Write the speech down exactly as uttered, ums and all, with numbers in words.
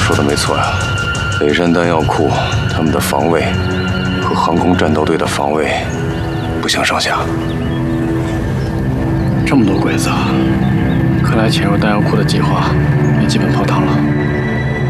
说的没错呀，北山弹药库他们的防卫和航空战斗队的防卫不相上下。 这么多鬼子，看来潜入弹药库的计划也基本泡汤了。